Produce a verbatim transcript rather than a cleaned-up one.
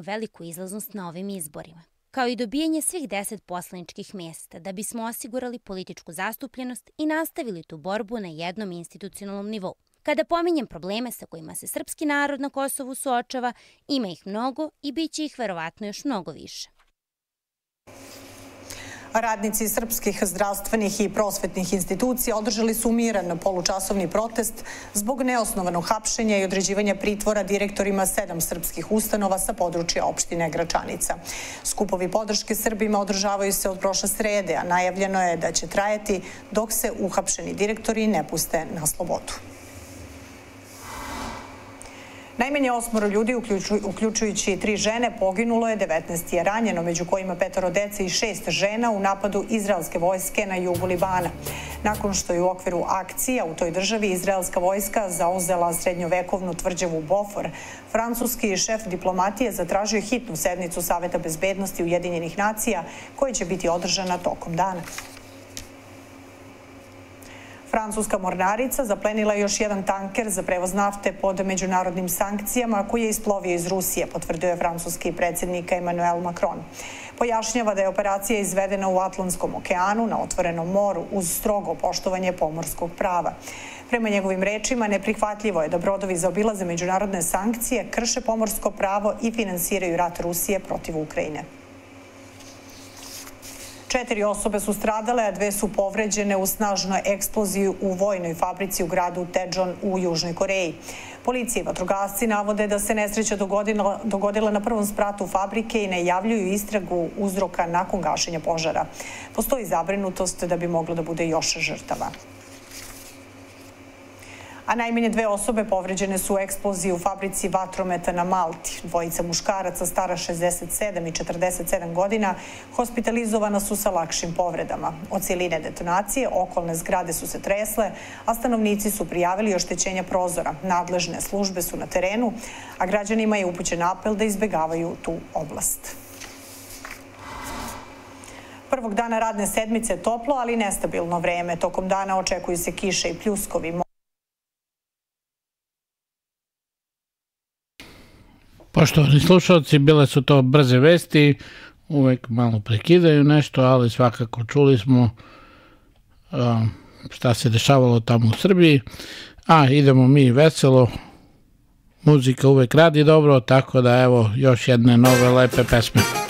veliku izlaznost na ovim izborima, kao i dobijanje svih deset poslaničkih mjesta da bismo osigurali političku zastupljenost i nastavili tu borbu na jednom institucionalnom nivou. Kada pominjem probleme sa kojima se srpski narod na Kosovu suočava, ima ih mnogo i bit će ih verovatno još mnogo više. Radnici srpskih zdravstvenih i prosvetnih institucija održali su miran polučasovni protest zbog neosnovanog hapšenja i određivanja pritvora direktorima sedam srpskih ustanova sa područja opštine Gračanica. Skupovi podrške Srbima održavaju se od prošle srede, a najavljeno je da će trajati dok se uhapšeni direktori ne puste na slobodu. Najmanje osmoro ljudi, uključujući tri žene, poginulo je, devetnaest je ranjeno, među kojima petoro dece i šest žena u napadu izraelske vojske na jugu Libana. Nakon što je u okviru akcija u toj državi izraelska vojska zauzela srednjovekovnu tvrđavu Bofor, francuski šef diplomatije zatražio hitnu sednicu Saveta bezbednosti Ujedinjenih nacija, koja će biti održana tokom dana. Francuska mornarica zaplenila je još jedan tanker za prevoz nafte pod međunarodnim sankcijama koji je isplovio iz Rusije, potvrdio je francuski predsjednik Emmanuel Macron. Pojašnjava da je operacija izvedena u Atlantskom okeanu na otvorenom moru uz strogo poštovanje pomorskog prava. Prema njegovim rečima, neprihvatljivo je da brodovi zaobilaze međunarodne sankcije, krše pomorsko pravo i finansiraju rat Rusije protiv Ukrajine. Četiri osobe su stradale, a dve su povređene u snažnoj eksploziji u vojnoj fabrici u gradu Daejeon u Južnoj Koreji. Policija i vatrogasci navode da se nesreća dogodila, dogodila na prvom spratu fabrike i najavljuju istragu uzroka nakon gašenja požara. Postoji zabrinutost da bi moglo da bude još žrtava. A najmanje dve osobe povređene su u eksploziji u fabrici vatrometa na Malti. Dvojica muškaraca stara šezdeset sedam i četrdeset sedam godina hospitalizovana su sa lakšim povredama. Od cijeline detonacije okolne zgrade su se tresle, a stanovnici su prijavili oštećenja prozora. Nadležne službe su na terenu, a građanima je upućen apel da izbegavaju tu oblast. Prvog dana radne sedmice je toplo, ali nestabilno vreme. Tokom dana očekuju se kiše i pljuskovi. Poštovani slušalci, bile su to brze vesti, uvek malo prekidaju nešto, ali svakako čuli smo šta se dešavalo tamo u Srbiji, a idemo mi veselo, muzika uvek radi dobro, tako da evo još jedne nove lepe pesme.